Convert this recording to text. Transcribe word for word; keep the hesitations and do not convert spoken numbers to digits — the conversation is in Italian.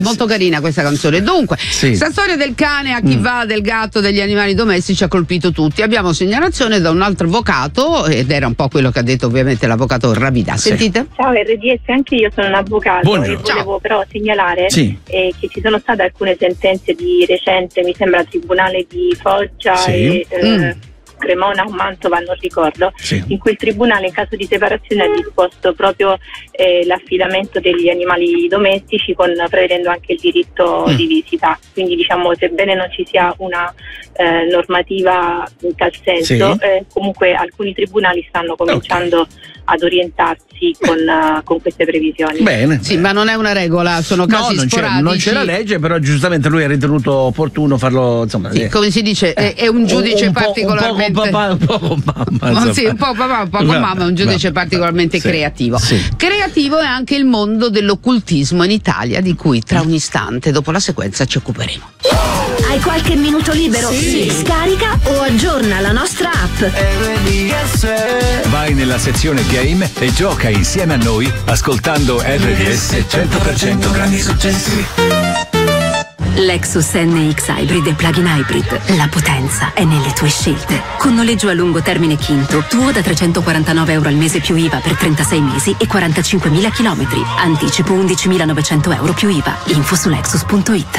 Molto carina questa canzone. Dunque, sì. sta storia del cane a chi mm. va, del gatto, degli animali domestici ha colpito tutti. Abbiamo segnalazione da un altro avvocato, ed era un po' quello che ha detto ovviamente l'avvocato Ravida. Sì. Sentite? Ciao R D S, anche io sono un avvocato. Buongiorno. E volevo Ciao. però segnalare sì. eh, che ci sono state alcune sentenze di recente, mi sembra Tribunale di Foggia sì. e eh, Mm. Cremona o Mantova, non ricordo, sì. in cui il Tribunale in caso di separazione ha disposto proprio eh, l'affidamento degli animali domestici, con, prevedendo anche il diritto mm. di visita. Quindi diciamo, sebbene non ci sia una eh, normativa in tal senso, sì. eh, comunque alcuni tribunali stanno cominciando okay. ad orientarsi con, uh, con queste previsioni. Bene. Sì, ma non è una regola, sono casi no, non sporadici. C'era, non c'era legge, però giustamente lui ha ritenuto opportuno farlo, insomma. Sì, come si dice, è, è un giudice un, un particolarmente po', un po' papà, un po' con mamma. Ma sì, un po' papà, un po' con mamma, è un giudice no, particolarmente sì, creativo. Sì. Creativo è anche il mondo dell'occultismo in Italia, di cui tra un istante, dopo la sequenza, ci occuperemo. Hai qualche minuto libero? Sì. Scarica o aggiorna la nostra app. Vai nella sezione game e gioca insieme a noi ascoltando R D S cento per cento grandi successi. Lexus N X Hybrid e Plug-in Hybrid. La potenza è nelle tue scelte. Con noleggio a lungo termine Quinto, tuo da trecentoquarantanove euro al mese più I V A per trentasei mesi e quarantacinquemila chilometri. Anticipo undicimilanovecento euro più I V A. Info su lexus punto it.